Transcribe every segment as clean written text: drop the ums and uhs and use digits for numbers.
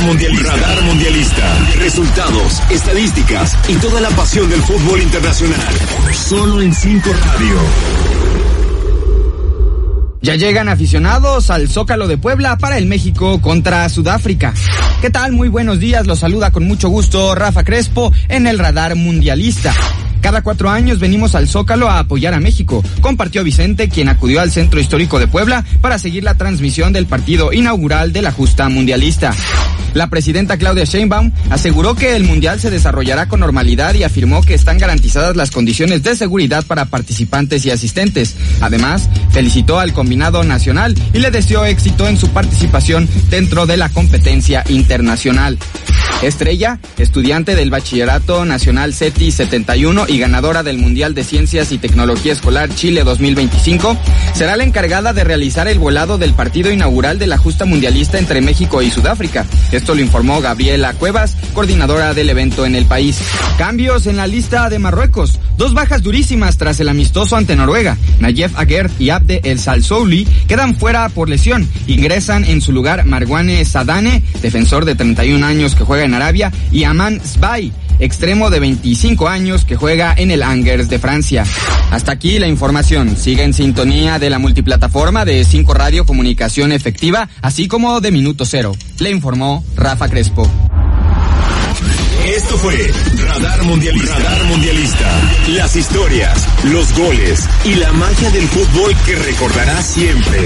Radar Mundialista. Resultados, estadísticas y toda la pasión del fútbol internacional. Solo en 5 Radio. Ya llegan aficionados al Zócalo de Puebla para el México contra Sudáfrica. ¿Qué tal? Muy buenos días, los saluda con mucho gusto Rafa Crespo en el Radar Mundialista. Cada 4 años venimos al Zócalo a apoyar a México, compartió Vicente, quien acudió al Centro Histórico de Puebla para seguir la transmisión del partido inaugural de la justa mundialista. La presidenta Claudia Sheinbaum aseguró que el mundial se desarrollará con normalidad y afirmó que están garantizadas las condiciones de seguridad para participantes y asistentes. Además, felicitó al combinado nacional y le deseó éxito en su participación dentro de la competencia internacional. Estrella, estudiante del Bachillerato Nacional CETI 71 y ganadora del Mundial de Ciencias y Tecnología Escolar Chile 2025, será la encargada de realizar el volado del partido inaugural de la justa mundialista entre México y Sudáfrica. Esto lo informó Gabriela Cuevas, coordinadora del evento en el país. Cambios en la lista de Marruecos. 2 bajas durísimas tras el amistoso ante Noruega. Nayef Aguer y Abde El Salsouli quedan fuera por lesión. Ingresan en su lugar Marwane Sadane, defensor de 31 años que juega en Arabia, y Aman Sbai, extremo de 25 años que juega en el Angers de Francia. Hasta aquí la información. Sigue en sintonía de la multiplataforma de 5 Radio Comunicación Efectiva, así como de Minuto Cero. Le informó Rafa Crespo. Esto fue Radar Mundialista. Radar Mundialista. Las historias, los goles y la magia del fútbol que recordarás siempre.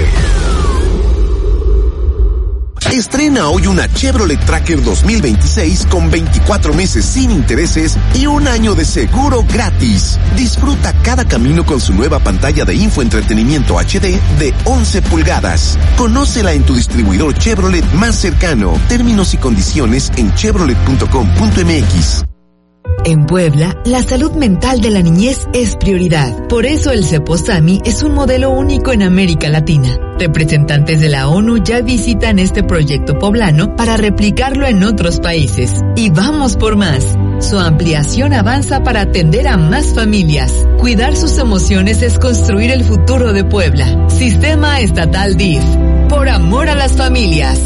Estrena hoy una Chevrolet Tracker 2026 con 24 meses sin intereses y 1 año de seguro gratis. Disfruta cada camino con su nueva pantalla de infoentretenimiento HD de 11 pulgadas. Conócela en tu distribuidor Chevrolet más cercano. Términos y condiciones en chevrolet.com.mx. En Puebla, la salud mental de la niñez es prioridad. Por eso el Ceposami es un modelo único en América Latina. Representantes de la ONU ya visitan este proyecto poblano para replicarlo en otros países. Y vamos por más. Su ampliación avanza para atender a más familias. Cuidar sus emociones es construir el futuro de Puebla. Sistema Estatal DIF. Por amor a las familias.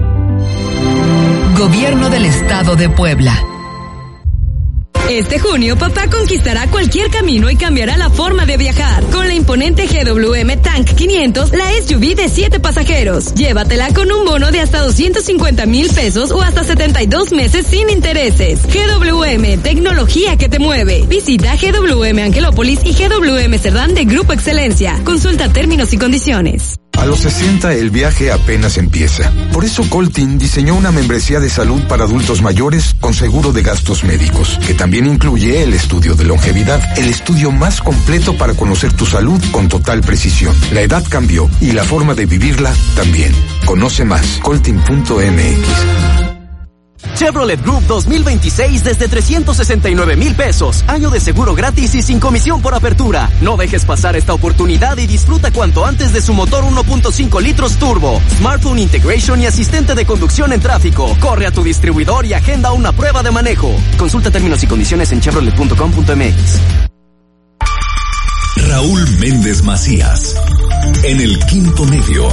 Gobierno del Estado de Puebla. Este junio, papá conquistará cualquier camino y cambiará la forma de viajar. Con la imponente GWM Tank 500, la SUV de 7 pasajeros. Llévatela con un bono de hasta 250,000 pesos o hasta 72 meses sin intereses. GWM, tecnología que te mueve. Visita GWM Angelópolis y GWM Cerdán de Grupo Excelencia. Consulta términos y condiciones. A los 60 el viaje apenas empieza. Por eso Coltin diseñó una membresía de salud para adultos mayores con seguro de gastos médicos, que también incluye el estudio de longevidad, el estudio más completo para conocer tu salud con total precisión. La edad cambió y la forma de vivirla también. Conoce más, coltin.mx. Chevrolet Group 2026 desde 369,000 pesos. Año de seguro gratis y sin comisión por apertura. No dejes pasar esta oportunidad y disfruta cuanto antes de su motor 1.5 litros turbo, smartphone integration y asistente de conducción en tráfico. Corre a tu distribuidor y agenda una prueba de manejo. Consulta términos y condiciones en chevrolet.com.mx. Raúl Méndez Macías, en el quinto medio.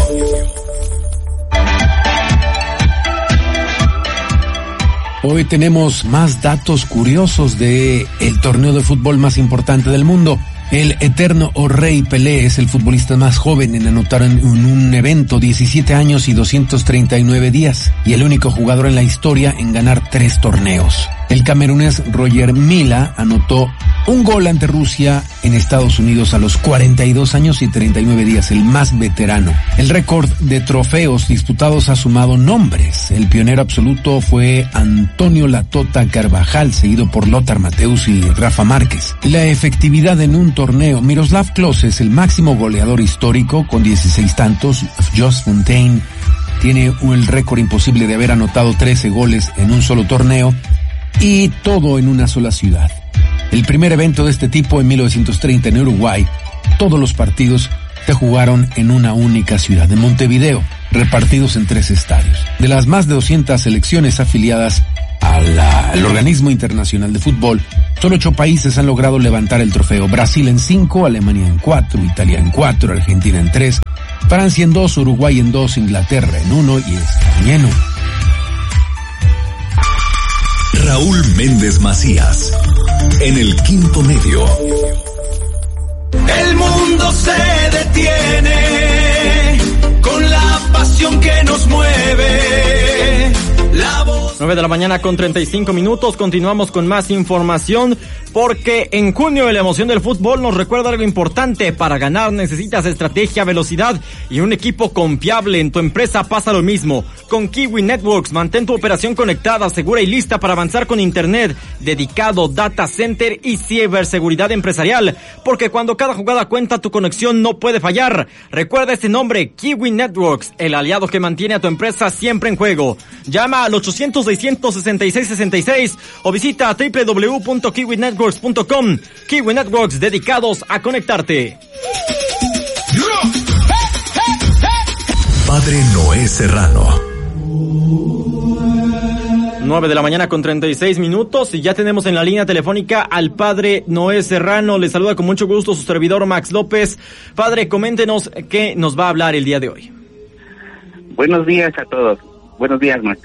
Hoy tenemos más datos curiosos de el torneo de fútbol más importante del mundo. El eterno o rey Pelé es el futbolista más joven en anotar en un evento, 17 años y 239 días, y el único jugador en la historia en ganar 3 torneos. El camerunés Roger Mila anotó un gol ante Rusia en Estados Unidos a los 42 años y 39 días, el más veterano. El récord de trofeos disputados ha sumado nombres. El pionero absoluto fue Antonio Latota Carvajal, seguido por Lothar Matthäus y Rafa Márquez. La efectividad en un torneo, Miroslav Klose es el máximo goleador histórico con 16 tantos. Jos Fontaine tiene el récord imposible de haber anotado 13 goles en un solo torneo, y todo en una sola ciudad. El primer evento de este tipo en 1930 en Uruguay, todos los partidos se jugaron en una única ciudad, en Montevideo, repartidos en 3 estadios. De las más de 200 selecciones afiliadas al organismo internacional de fútbol, solo 8 países han logrado levantar el trofeo. Brasil en 5, Alemania en 4, Italia en 4, Argentina en 3, Francia en 2, Uruguay en 2, Inglaterra en 1 y España en 1. Raúl Méndez Macías, en el Quinto Medio. El mundo se detiene con la pasión que nos mueve. La voz... 9 de la mañana con 35 minutos. Continuamos con más información porque en junio la emoción del fútbol nos recuerda algo importante. Para ganar necesitas estrategia, velocidad y un equipo confiable. En tu empresa pasa lo mismo. Con Kiwi Networks mantén tu operación conectada, segura y lista para avanzar con internet dedicado, data center y ciberseguridad empresarial. Porque cuando cada jugada cuenta, tu conexión no puede fallar. Recuerda este nombre, Kiwi Networks, el aliado que mantiene a tu empresa siempre en juego. Llama al 800-666-66 o visita www.kiwinetworks.com. Kiwi Networks, dedicados a conectarte. Padre Noé Serrano. 9 de la mañana con 36 minutos y ya tenemos en la línea telefónica al Padre Noé Serrano. Le saluda con mucho gusto su servidor Max López. Padre, coméntenos qué nos va a hablar el día de hoy. Buenos días a todos. Buenos días, Max.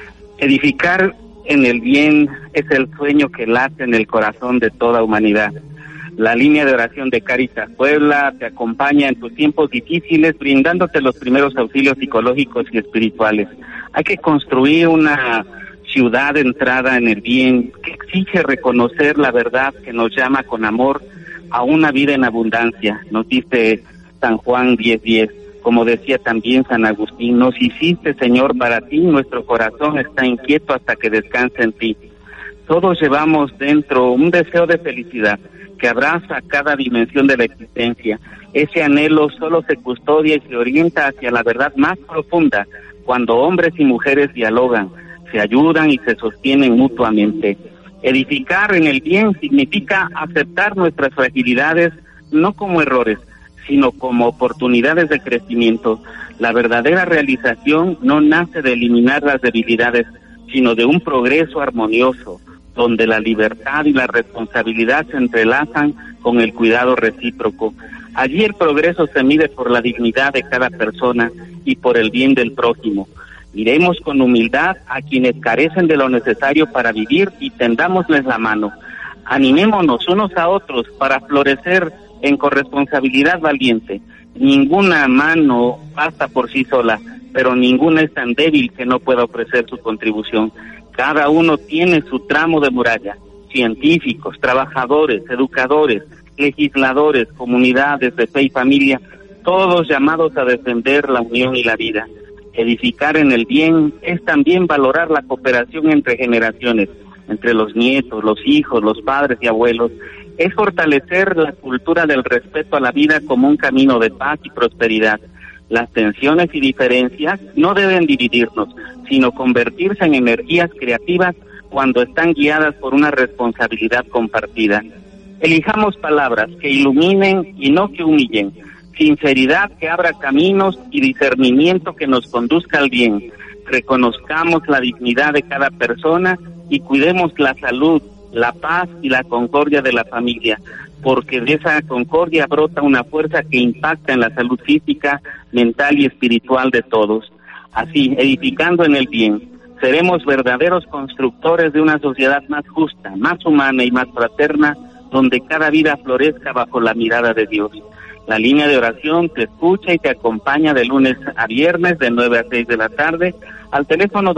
Edificar en el bien es el sueño que late en el corazón de toda humanidad. La línea de oración de Cáritas Puebla te acompaña en tus tiempos difíciles, brindándote los primeros auxilios psicológicos y espirituales. Hay que construir una ciudad entrada en el bien, que exige reconocer la verdad que nos llama con amor a una vida en abundancia. Nos dice San Juan 10:10. Como decía también San Agustín, nos hiciste, Señor, para ti, nuestro corazón está inquieto hasta que descanse en ti. Todos llevamos dentro un deseo de felicidad que abraza cada dimensión de la existencia. Ese anhelo solo se custodia y se orienta hacia la verdad más profunda cuando hombres y mujeres dialogan, se ayudan y se sostienen mutuamente. Edificar en el bien significa aceptar nuestras fragilidades no como errores, sino como oportunidades de crecimiento. La verdadera realización no nace de eliminar las debilidades, sino de un progreso armonioso, donde la libertad y la responsabilidad se entrelazan con el cuidado recíproco. Allí el progreso se mide por la dignidad de cada persona y por el bien del prójimo. Miremos con humildad a quienes carecen de lo necesario para vivir y tendámosles la mano. Animémonos unos a otros para florecer en corresponsabilidad valiente. Ninguna mano basta por sí sola, pero ninguna es tan débil que no pueda ofrecer su contribución. Cada uno tiene su tramo de muralla. Científicos, trabajadores, educadores, legisladores, comunidades de fe y familia, todos llamados a defender la unión y la vida. Edificar en el bien es también valorar la cooperación entre generaciones, entre los nietos, los hijos, los padres y abuelos. Es fortalecer la cultura del respeto a la vida como un camino de paz y prosperidad. Las tensiones y diferencias no deben dividirnos, sino convertirse en energías creativas cuando están guiadas por una responsabilidad compartida. Elijamos palabras que iluminen y no que humillen, sinceridad que abra caminos y discernimiento que nos conduzca al bien. Reconozcamos la dignidad de cada persona y cuidemos la salud, la paz y la concordia de la familia, porque de esa concordia brota una fuerza que impacta en la salud física, mental y espiritual de todos. Así, edificando en el bien, seremos verdaderos constructores de una sociedad más justa, más humana y más fraterna, donde cada vida florezca bajo la mirada de Dios. La línea de oración te escucha y te acompaña de lunes a viernes de 9 a 6 de la tarde al teléfono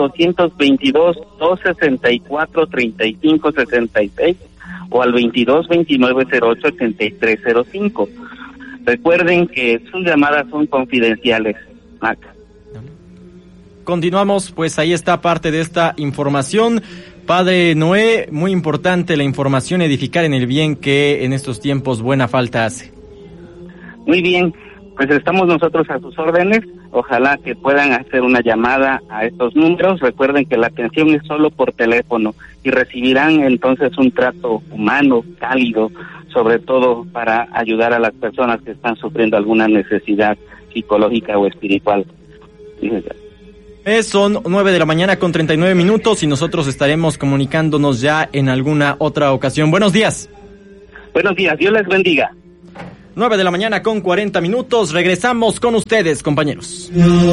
222-264-3566 o al 2229-08-8305. Recuerden que sus llamadas son confidenciales. Maca. Continuamos, pues ahí está parte de esta información. Padre Noé, muy importante la información, edificar en el bien, que en estos tiempos buena falta hace. Muy bien, pues estamos nosotros a sus órdenes. Ojalá que puedan hacer una llamada a estos números. Recuerden que la atención es solo por teléfono y recibirán entonces un trato humano, cálido, sobre todo para ayudar a las personas que están sufriendo alguna necesidad psicológica o espiritual. Son 9 de la mañana con 39 minutos y nosotros estaremos comunicándonos ya en alguna otra ocasión. Buenos días. Buenos días, Dios les bendiga. 9 de la mañana con 40 minutos. Regresamos con ustedes, compañeros.